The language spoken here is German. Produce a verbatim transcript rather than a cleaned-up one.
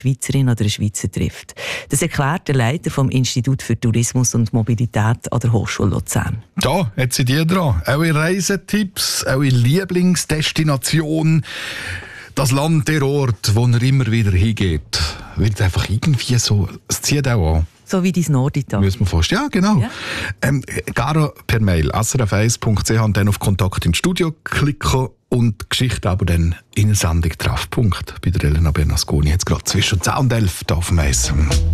Schweizerin oder einen Schweizer trifft. Das erklärt der Leiter vom Institut für Tourismus und Mobilität an der Hochschule Luzern. Da, jetzt seid ihr dran. Eure Reisetipps, eure Lieblingsdestination, das Land, der Ort, wo ihr immer wieder hingeht. Wird einfach irgendwie so, es zieht auch an. So wie dein Nordital. Müssen wir fast. Ja, genau. Ja. Ähm, Garo per Mail, s r f eins punkt c h und dann auf Kontakt ins Studio klicken und die Geschichte aber dann in eine Sendung Treffpunkt bei der Elena Bernasconi. Jetzt gerade zwischen zehn und elf da auf dem Eis.